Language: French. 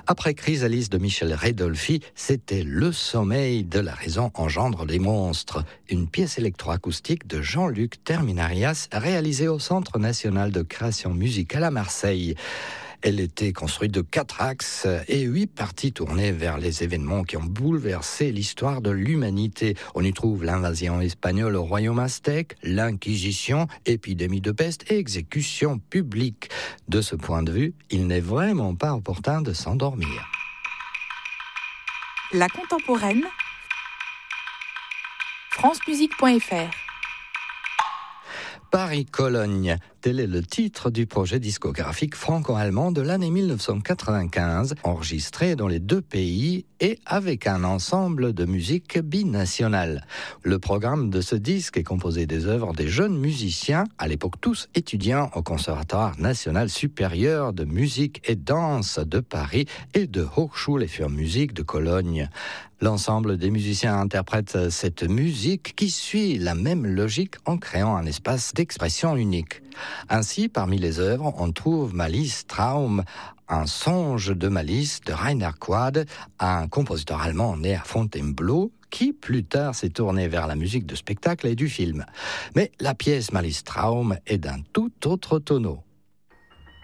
Après Chrysalis de Michel Redolfi, c'était Le sommeil de la raison engendre les monstres, une pièce électroacoustique de Jean-Luc Terminarias réalisée au Centre national de création musicale à Marseille. Elle était construite de 4 axes et 8 parties tournées vers les événements qui ont bouleversé l'histoire de l'humanité. On y trouve l'invasion espagnole au royaume aztèque, l'Inquisition, épidémie de peste et exécution publique. De ce point de vue, il n'est vraiment pas opportun de s'endormir. La contemporaine, francemusique.fr. Paris-Cologne, tel est le titre du projet discographique franco-allemand de l'année 1995, enregistré dans les 2 pays et avec un ensemble de musique binationale. Le programme de ce disque est composé des œuvres des jeunes musiciens, à l'époque tous étudiants au Conservatoire national supérieur de musique et danse de Paris et de Hochschule für Musik de Cologne. L'ensemble des musiciens interprète cette musique qui suit la même logique en créant un espace d'expression unique. Ainsi, parmi les œuvres, on trouve Malice Traum, un songe de Malice de Rainer Quade, un compositeur allemand né à Fontainebleau, qui plus tard s'est tourné vers la musique de spectacle et du film. Mais la pièce Malice Traum est d'un tout autre tonneau.